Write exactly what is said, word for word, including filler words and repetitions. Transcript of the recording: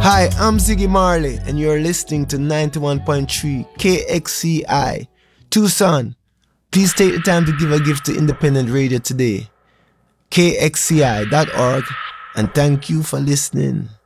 Hi, I'm Ziggy Marley, and you're listening to ninety-one point three K X C I, Tucson. Please take the time to give a gift to independent radio today, K X C I dot org, and thank you for listening.